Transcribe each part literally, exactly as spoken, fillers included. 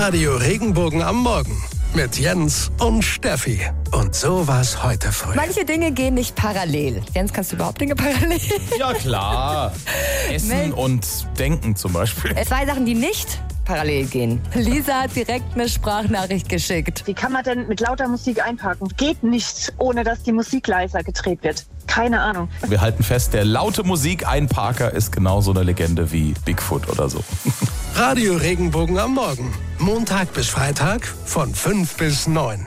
Radio Regenbogen am Morgen mit Jens und Steffi. Und so war's heute früh. Manche Dinge gehen nicht parallel. Jens, kannst du überhaupt Dinge parallel? Ja, klar. Essen Mel- und Denken zum Beispiel. Zwei Sachen, die nicht parallel gehen. Lisa hat direkt eine Sprachnachricht geschickt. Wie kann man denn mit lauter Musik einparken? Geht nicht, ohne dass die Musik leiser gedreht wird. Keine Ahnung. Wir halten fest, der laute Musik-Einparker ist genauso eine Legende wie Bigfoot oder so. Radio Regenbogen am Morgen. Montag bis Freitag von fünf bis neun.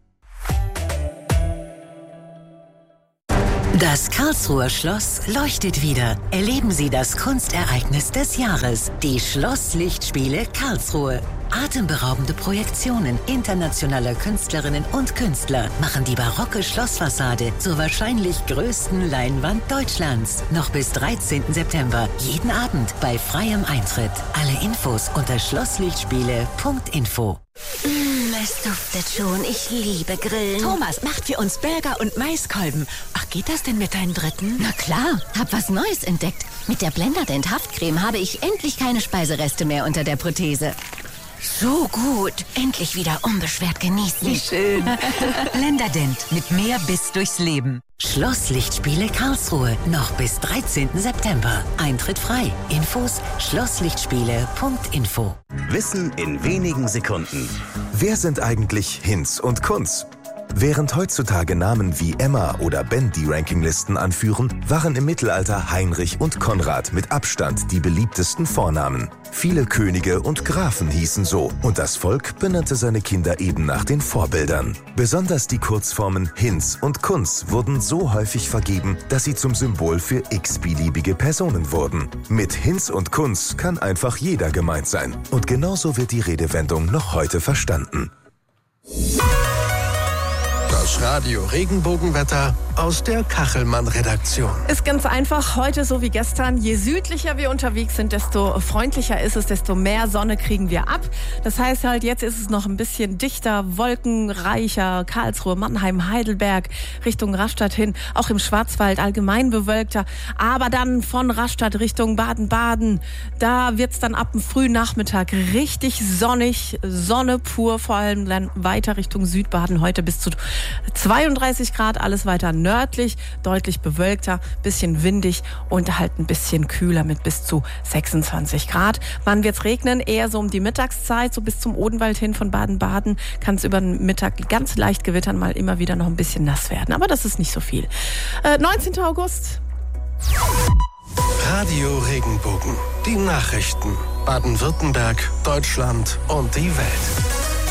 Das Karlsruher Schloss leuchtet wieder. Erleben Sie das Kunstereignis des Jahres, die Schlosslichtspiele Karlsruhe. Atemberaubende Projektionen internationaler Künstlerinnen und Künstler machen die barocke Schlossfassade zur wahrscheinlich größten Leinwand Deutschlands. Noch bis dreizehnten September, jeden Abend bei freiem Eintritt. Alle Infos unter schlosslichtspiele punkt info. Mm, es duftet schon. Ich liebe Grillen. Thomas, macht für uns Burger und Maiskolben. Ach, geht das denn mit deinen Dritten? Na klar, hab was Neues entdeckt. Mit der Blenderdent Haftcreme habe ich endlich keine Speisereste mehr unter der Prothese. So gut. Endlich wieder unbeschwert genießen. Wie schön. Blenderdent mit mehr Biss durchs Leben. Schlosslichtspiele Karlsruhe noch bis dreizehnten September. Eintritt frei. Infos schlosslichtspiele punkt info. Wissen in wenigen Sekunden. Wer sind eigentlich Hinz und Kunz? Während heutzutage Namen wie Emma oder Ben die Rankinglisten anführen, waren im Mittelalter Heinrich und Konrad mit Abstand die beliebtesten Vornamen. Viele Könige und Grafen hießen so und das Volk benannte seine Kinder eben nach den Vorbildern. Besonders die Kurzformen Hinz und Kunz wurden so häufig vergeben, dass sie zum Symbol für x-beliebige Personen wurden. Mit Hinz und Kunz kann einfach jeder gemeint sein. Und genauso wird die Redewendung noch heute verstanden. Das Radio Regenbogenwetter aus der Kachelmann-Redaktion. Ist ganz einfach, heute so wie gestern. Je südlicher wir unterwegs sind, desto freundlicher ist es, desto mehr Sonne kriegen wir ab. Das heißt halt, jetzt ist es noch ein bisschen dichter, wolkenreicher. Karlsruhe, Mannheim, Heidelberg, Richtung Rastatt hin. Auch im Schwarzwald allgemein bewölkter. Aber dann von Rastatt Richtung Baden-Baden, da wird's dann ab dem frühen Nachmittag richtig sonnig. Sonne pur, vor allem dann weiter Richtung Südbaden. Heute bis zu zweiunddreißig Grad, alles weiter nördlich, deutlich bewölkter, bisschen windig und halt ein bisschen kühler mit bis zu sechsundzwanzig Grad. Wann wird's regnen? Eher so um die Mittagszeit, so bis zum Odenwald hin von Baden-Baden kann es über den Mittag ganz leicht gewittern, mal immer wieder noch ein bisschen nass werden. Aber das ist nicht so viel. Äh, neunzehnten August. Radio Regenbogen. Die Nachrichten. Baden-Württemberg, Deutschland und die Welt.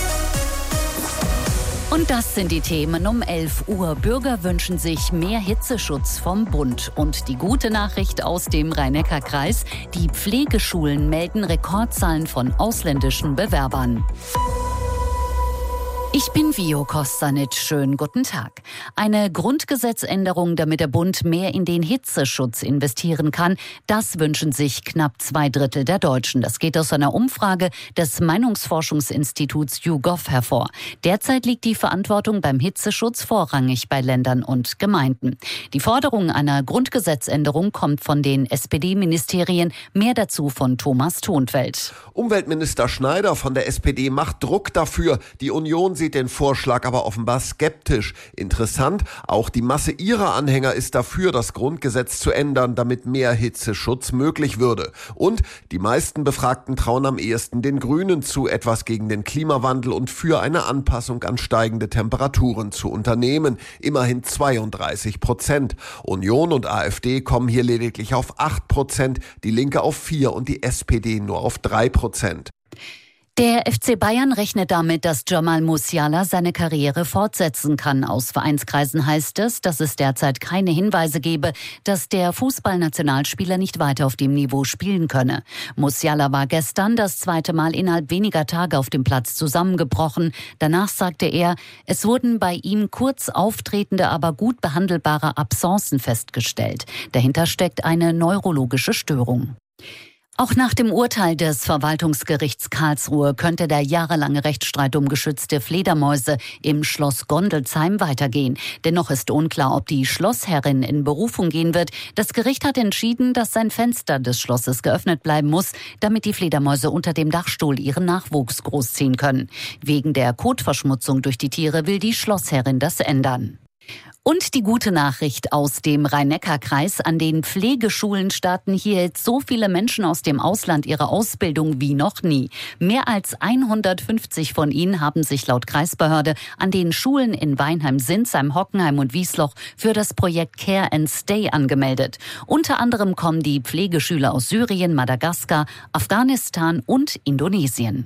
Und das sind die Themen um elf Uhr. Bürger wünschen sich mehr Hitzeschutz vom Bund. Und die gute Nachricht aus dem Rhein-Neckar-Kreis: Die Pflegeschulen melden Rekordzahlen von ausländischen Bewerbern. Ich bin Vio Kostanic. Schönen guten Tag. Eine Grundgesetzänderung, damit der Bund mehr in den Hitzeschutz investieren kann, das wünschen sich knapp zwei Drittel der Deutschen. Das geht aus einer Umfrage des Meinungsforschungsinstituts YouGov hervor. Derzeit liegt die Verantwortung beim Hitzeschutz vorrangig bei Ländern und Gemeinden. Die Forderung einer Grundgesetzänderung kommt von den S P D-Ministerien. Mehr dazu von Thomas Thonfeld. Umweltminister Schneider von der S P D macht Druck dafür. Die Union sieht den Vorschlag aber offenbar skeptisch. Interessant, auch die Masse ihrer Anhänger ist dafür, das Grundgesetz zu ändern, damit mehr Hitzeschutz möglich würde. Und die meisten Befragten trauen am ehesten den Grünen zu, etwas gegen den Klimawandel und für eine Anpassung an steigende Temperaturen zu unternehmen. Immerhin zweiunddreißig Prozent. Union und A f D kommen hier lediglich auf acht Prozent, die Linke auf vier und die S P D nur auf drei Prozent. Der F C Bayern rechnet damit, dass Jamal Musiala seine Karriere fortsetzen kann. Aus Vereinskreisen heißt es, dass es derzeit keine Hinweise gebe, dass der Fußballnationalspieler nicht weiter auf dem Niveau spielen könne. Musiala war gestern das zweite Mal innerhalb weniger Tage auf dem Platz zusammengebrochen. Danach sagte er, es wurden bei ihm kurz auftretende, aber gut behandelbare Absencen festgestellt. Dahinter steckt eine neurologische Störung. Auch nach dem Urteil des Verwaltungsgerichts Karlsruhe könnte der jahrelange Rechtsstreit um geschützte Fledermäuse im Schloss Gondelsheim weitergehen. Dennoch ist unklar, ob die Schlossherrin in Berufung gehen wird. Das Gericht hat entschieden, dass ein Fenster des Schlosses geöffnet bleiben muss, damit die Fledermäuse unter dem Dachstuhl ihren Nachwuchs großziehen können. Wegen der Kotverschmutzung durch die Tiere will die Schlossherrin das ändern. Und die gute Nachricht aus dem Rhein-Neckar-Kreis: An den Pflegeschulen starten hier jetzt so viele Menschen aus dem Ausland ihre Ausbildung wie noch nie. Mehr als hundertfünfzig von ihnen haben sich laut Kreisbehörde an den Schulen in Weinheim, Sinsheim, Hockenheim und Wiesloch für das Projekt Care and Stay angemeldet. Unter anderem kommen die Pflegeschüler aus Syrien, Madagaskar, Afghanistan und Indonesien.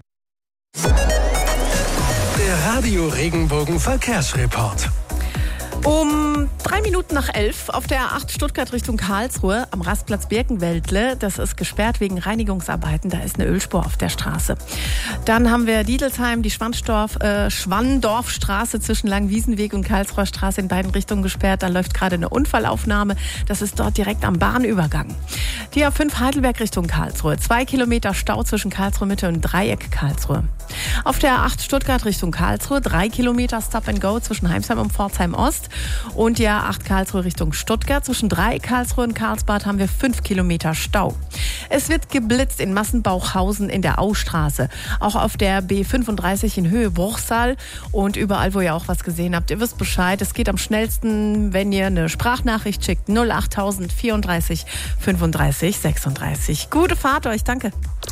Der Radio Regenbogen Verkehrsreport. Um drei Minuten nach elf auf der A acht Stuttgart Richtung Karlsruhe am Rastplatz Birkenwäldle. Das ist gesperrt wegen Reinigungsarbeiten. Da ist eine Ölspur auf der Straße. Dann haben wir Diedelsheim, die Schwandorf, äh, Schwandorfstraße zwischen Langwiesenweg und Karlsruher Straße in beiden Richtungen gesperrt. Da läuft gerade eine Unfallaufnahme. Das ist dort direkt am Bahnübergang. Die A fünf Heidelberg Richtung Karlsruhe. Zwei Kilometer Stau zwischen Karlsruhe Mitte und Dreieck Karlsruhe. Auf der A acht Stuttgart Richtung Karlsruhe. Drei Kilometer Stop and Go zwischen Heimsheim und Pforzheim Ost. Und die A acht Karlsruhe Richtung Stuttgart. Zwischen Dreieck Karlsruhe und Karlsbad haben wir fünf Kilometer Stau. Es wird geblitzt in Massenbauchhausen in der Austraße. Auch auf der B fünfunddreißig in Höhe Bruchsal. Und überall, wo ihr auch was gesehen habt, ihr wisst Bescheid. Es geht am schnellsten, wenn ihr eine Sprachnachricht schickt. null achttausend vierunddreißig fünfunddreißig sechsunddreißig. Gute Fahrt euch, danke.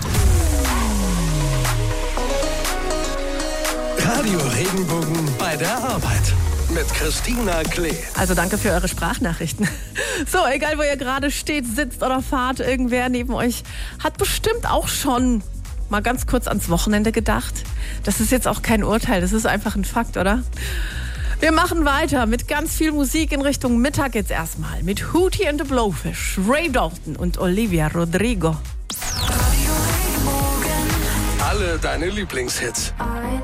Radio Regenbogen bei der Arbeit mit Christina Klee. Also danke für eure Sprachnachrichten. So, egal wo ihr gerade steht, sitzt oder fahrt, irgendwer neben euch hat bestimmt auch schon mal ganz kurz ans Wochenende gedacht. Das ist jetzt auch kein Urteil, das ist einfach ein Fakt, oder? Wir machen weiter mit ganz viel Musik in Richtung Mittag jetzt erstmal. Mit Hootie and the Blowfish, Ray Dalton und Olivia Rodrigo. Alle deine Lieblingshits.